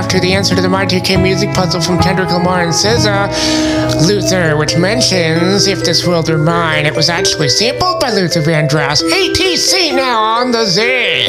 to the answer to the Y2K music puzzle from Kendrick Lamar and SZA, Luther, which mentions If This World Were Mine. It was actually sampled by Luther Vandross. ATC now on the Z.